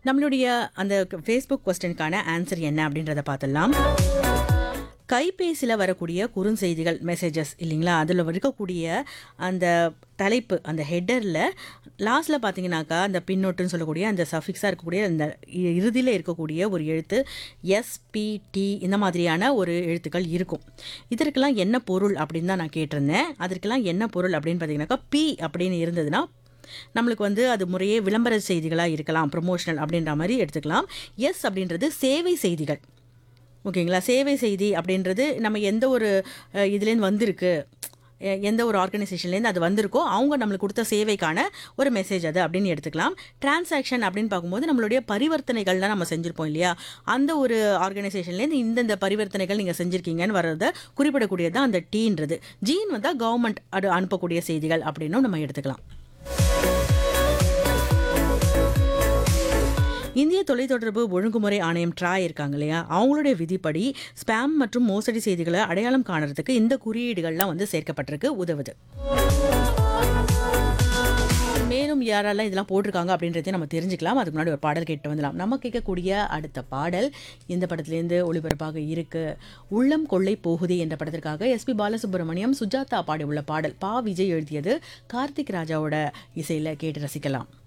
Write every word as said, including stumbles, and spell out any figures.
நம்மளுடைய அந்த Facebook கொஸ்டினுக்கான answer என்ன அப்படின்றத பார்த்துடலாம். கைபேசியில் வரக்கூடிய குறுஞ்செய்திகள் மெசேஜஸ் இல்லைங்களா, அதில் இருக்கக்கூடிய அந்த தலைப்பு அந்த ஹெட்டரில் லாஸ்ட்டில் பார்த்தீங்கன்னாக்கா அந்த பின்னோட்டுன்னு சொல்லக்கூடிய அந்த சஃபிக்ஸாக இருக்கக்கூடிய அந்த இறுதியில் இருக்கக்கூடிய ஒரு எழுத்து எஸ்பிடி இந்த மாதிரியான ஒரு எழுத்துக்கள் இருக்கும். இதற்கெல்லாம் என்ன பொருள் அப்படின்னு தான் நான் கேட்டிருந்தேன். அதற்கெல்லாம் என்ன பொருள் அப்படின்னு பார்த்தீங்கன்னாக்கா பி அப்படின்னு இருந்ததுன்னா நம்மளுக்கு வந்து அது முறையே விளம்பர செய்திகளாக இருக்கலாம், ப்ரொமோஷனல் அப்படின்ற மாதிரி எடுத்துக்கலாம். எஸ் அப்படின்றது சேவை செய்திகள். ஓகேங்களா, சேவை செய்தி அப்படின்றது நம்ம எந்த ஒரு இதுலேருந்து வந்திருக்கு, எந்த ஒரு ஆர்கனைசேஷன்லேருந்து அது வந்திருக்கோ அவங்க நம்மளுக்கு கொடுத்த சேவைக்கான ஒரு மெசேஜ் அது அப்படின்னு எடுத்துக்கலாம். டிரான்சாக்ஷன் அப்படின்னு பார்க்கும்போது நம்மளுடைய பரிவர்த்தனைகள்லாம் நம்ம செஞ்சுருப்போம் இல்லையா, அந்த ஒரு ஆர்கனைசேஷன்லேருந்து இந்தந்த பரிவர்த்தனைகள் நீங்கள் செஞ்சுருக்கீங்கன்னு வர்றதை குறிப்பிடக்கூடியது தான் அந்த டீன்றது. ஜீன் வந்தால் கவர்மெண்ட் அது அனுப்பக்கூடிய செய்திகள் அப்படின்னும் நம்ம எடுத்துக்கலாம். இந்திய தொலைத்தொடர்பு ஒழுங்குமுறை ஆணையம் ட்ராய் இருக்காங்க இல்லையா, அவங்களுடைய விதிப்படி ஸ்பேம் மற்றும் மோசடி செய்திகளை அடையாளம் காணுறதுக்கு இந்த குறியீடுகள்லாம் வந்து சேர்க்கப்பட்டிருக்கு, உதவுது. மேலும் யாரெல்லாம் இதெல்லாம் போட்டிருக்காங்க அப்படின்றதையும் நம்ம தெரிஞ்சுக்கலாம். அதுக்கு முன்னாடி ஒரு பாடல் கேட்டு வந்துடலாம். நம்ம கேட்கக்கூடிய அடுத்த பாடல் இந்த படத்துலேருந்து ஒளிபரப்பாக இருக்கு. உள்ளம் கொள்ளை போகுதே என்ற படத்திற்காக எஸ்பி பாலசுப்ரமணியம் சுஜாதா பாடி உள்ள பாடல். பா விஜய் எழுதியது, கார்த்திக் ராஜாவோட இசையில் கேட்டு ரசிக்கலாம்.